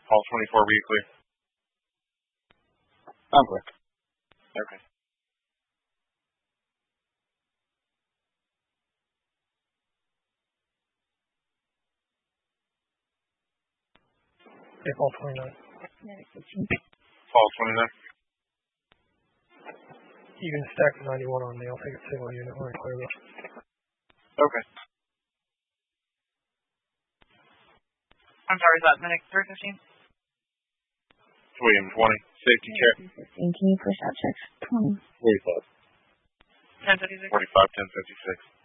Hall 24 weekly. I'm clear. Okay. Yeah, Hall 29. Hall 29. You can stack the 91 on me. I'll take a single unit when I clear this. Okay. I'm sorry, is that the next 315? William 20. Safety check. 15, can you push out checks? 20. 45. 1056. 45, 1056.